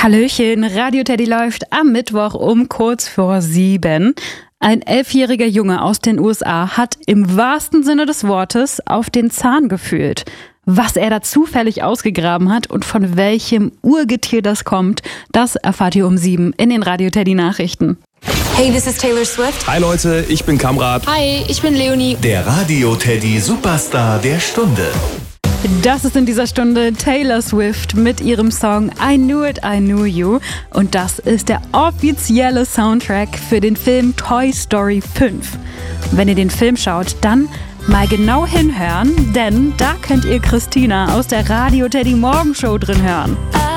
Hallöchen, Radio Teddy läuft am Mittwoch um kurz vor 7. Ein 11-jähriger Junge aus den USA hat im wahrsten Sinne des Wortes auf den Zahn gefühlt. Was er da zufällig ausgegraben hat und von welchem Urgetier das kommt, das erfahrt ihr um 7 in den Radio Teddy Nachrichten. Hey, this is Taylor Swift. Hi Leute, ich bin Kamrat. Hi, ich bin Leonie. Der Radio Teddy Superstar der Stunde. Das ist in dieser Stunde Taylor Swift mit ihrem Song I Knew It, I Knew You. Und das ist der offizielle Soundtrack für den Film Toy Story 5. Wenn ihr den Film schaut, dann mal genau hinhören, denn da könnt ihr Christina aus der Radio Teddy Morgenshow drin hören.